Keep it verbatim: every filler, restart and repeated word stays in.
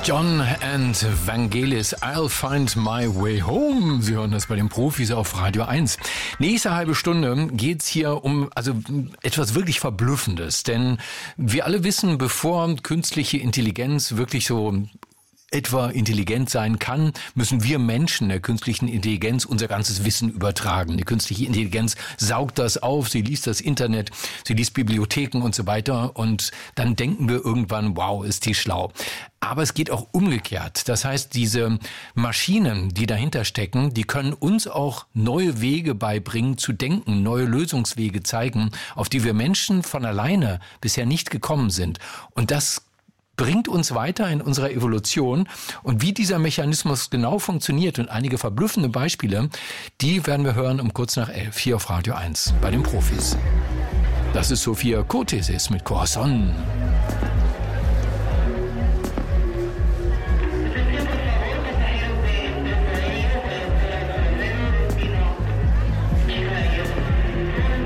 John and Vangelis, I'll find my way home. Sie hören das bei den Profis auf Radio eins. Nächste halbe Stunde geht's hier um also etwas wirklich Verblüffendes. Denn wir alle wissen, bevor künstliche Intelligenz wirklich so etwa intelligent sein kann, müssen wir Menschen der künstlichen Intelligenz unser ganzes Wissen übertragen. Die künstliche Intelligenz saugt das auf, sie liest das Internet, sie liest Bibliotheken und so weiter und dann denken wir irgendwann, wow, ist die schlau. Aber es geht auch umgekehrt. Das heißt, diese Maschinen, die dahinter stecken, die können uns auch neue Wege beibringen zu denken, neue Lösungswege zeigen, auf die wir Menschen von alleine bisher nicht gekommen sind. Und das bringt uns weiter in unserer Evolution. Und wie dieser Mechanismus genau funktioniert und einige verblüffende Beispiele, die werden wir hören um kurz nach elf hier auf Radio eins bei den Profis. Das ist Sophia Kotesis mit Corazon.